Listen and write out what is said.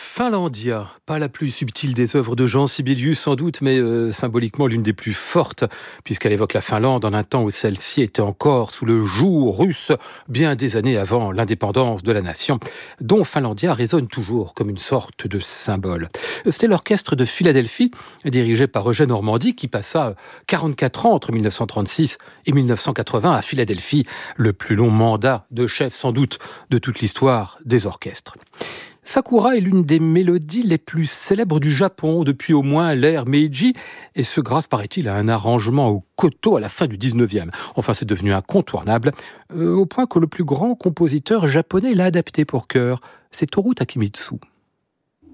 Finlandia, pas la plus subtile des œuvres de Jean Sibelius sans doute, mais symboliquement l'une des plus fortes, puisqu'elle évoque la Finlande en un temps où celle-ci était encore sous le joug russe, bien des années avant l'indépendance de la nation, dont Finlandia résonne toujours comme une sorte de symbole. C'était l'orchestre de Philadelphie, dirigé par Eugène Normandie, qui passa 44 ans entre 1936 et 1980 à Philadelphie, le plus long mandat de chef sans doute de toute l'histoire des orchestres. Sakura est l'une des mélodies les plus célèbres du Japon depuis au moins l'ère Meiji, et ce grâce, paraît-il, à un arrangement au koto à la fin du 19e. Enfin, c'est devenu incontournable, au point que le plus grand compositeur japonais l'a adapté pour chœur. C'est Toru Takemitsu.